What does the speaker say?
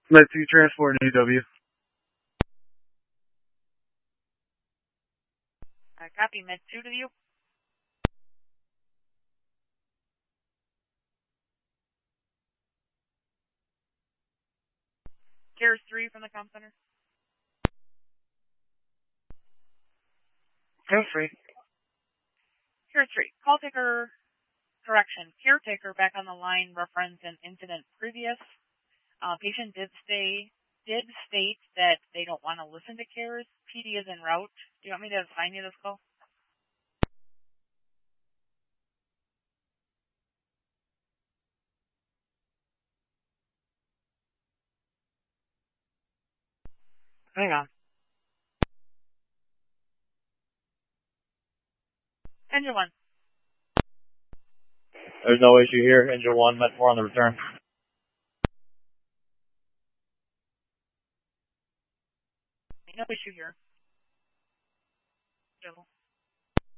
Med 2 transport in AW. Copy, Med 2 to you. Carriers 3 from the comm center. Carrier 3. Carrier 3, call taker, correction, caretaker back on the line, reference an incident previous. Patient did state that they don't want to listen to cares. PD is en route. Do you want me to assign you this call? Hang on. Engine 1. There's no issue here. Engine 1, Met 4 on the return. No issue here.